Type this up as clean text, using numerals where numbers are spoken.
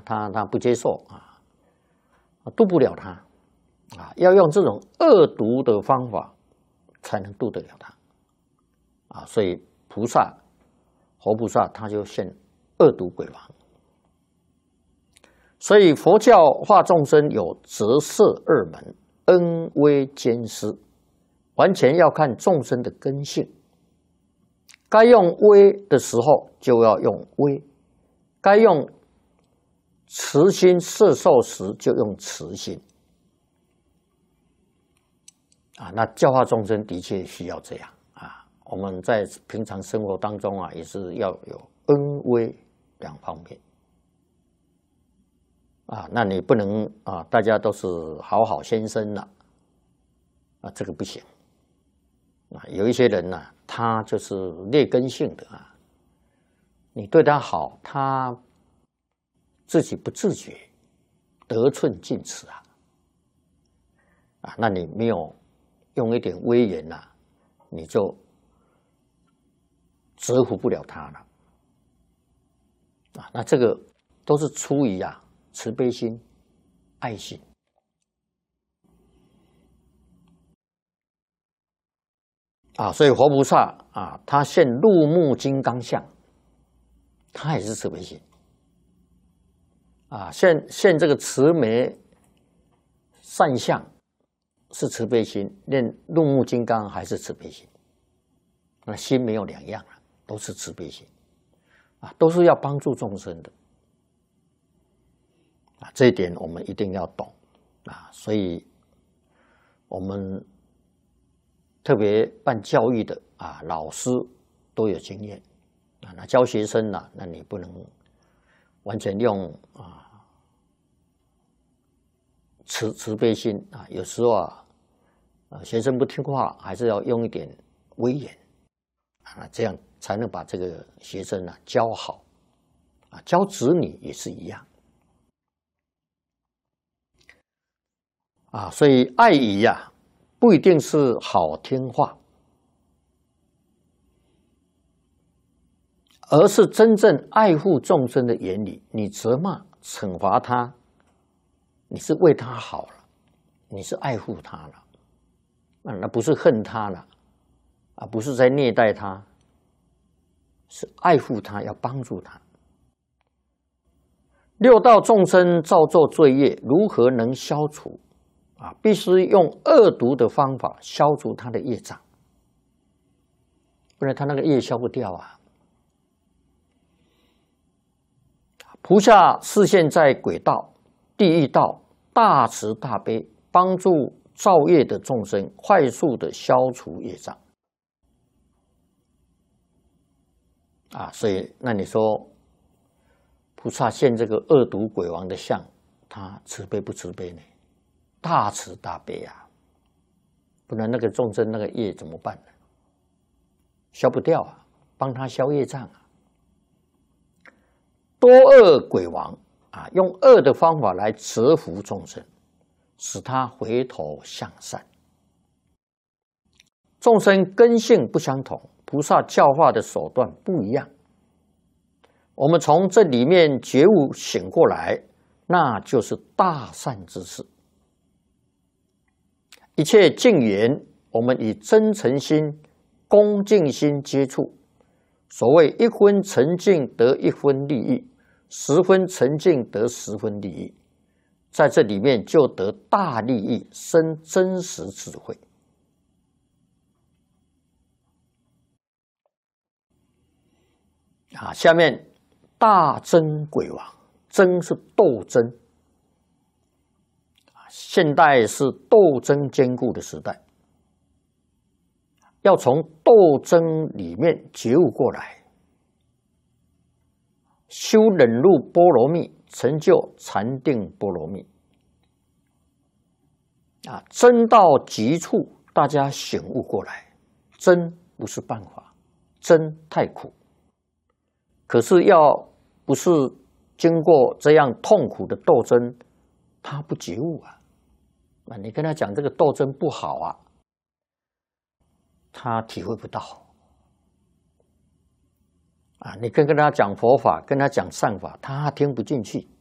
他不接受啊，渡不了他啊，要用这种恶毒的方法才能渡得了他啊，所以活菩萨他就现恶毒鬼王。所以佛教化众生有折射二门，恩威兼施，完全要看众生的根性。该用威的时候就要用威，该用慈心摄受时就用慈心。啊，那教化众生的确需要这样啊。我们在平常生活当中啊，也是要有恩威两方面。啊，那你不能啊，大家都是好好先生了，啊，这个不行。啊，有一些人呢，他就是劣根性的啊，你对他好，他自己不自觉，得寸进尺啊，啊，那你没有用一点威严呐，你就折服不了他了。啊，那这个都是出于啊。慈悲心、爱心啊，所以活菩萨啊，他现入目金刚相，他也是慈悲心啊，现这个慈眉善相是慈悲心，练入目金刚还是慈悲心，那心没有两样了，都是慈悲心啊，都是要帮助众生的。啊，这一点我们一定要懂啊！所以，我们特别办教育的啊，老师都有经验啊。那教学生呢，那你不能完全用啊慈悲心啊。有时候啊，学生不听话，还是要用一点威严啊，这样才能把这个学生啊教好啊。教子女也是一样。啊，所以爱语呀，不一定是好听话，而是真正爱护众生的言语。你责骂、惩罚他，你是为他好了，你是爱护他了，那不是恨他了，啊，不是在虐待他，是爱护他，要帮助他。六道众生造作罪业，如何能消除？啊，必须用恶毒的方法消除他的业障，不然他那个业消不掉啊。菩萨示现在鬼道、地狱道，大慈大悲，帮助造业的众生快速的消除业障。啊，所以那你说，菩萨现这个恶毒鬼王的相，他慈悲不慈悲呢？大慈大悲啊，不然那个众生那个业怎么办呢？消不掉啊，帮他消业障啊。多恶鬼王啊，用恶的方法来折服众生，使他回头向善。众生根性不相同，菩萨教化的手段不一样。我们从这里面觉悟醒过来，那就是大善之事。一切境缘，我们以真诚心、恭敬心接触。所谓一分沉静得一分利益，10分沉静得10分利益，在这里面就得大利益，生真实智慧。啊，下面大争鬼王，争是斗争。现代是斗争坚固的时代，要从斗争里面觉悟过来，修忍辱波罗蜜，成就禅定波罗蜜。啊，争到极处，大家醒悟过来，争不是办法，争太苦。可是要不是经过这样痛苦的斗争，他不觉悟啊。啊，你跟他讲这个斗争不好啊，他体会不到。啊，你跟他讲佛法，跟他讲善法，他听不进去。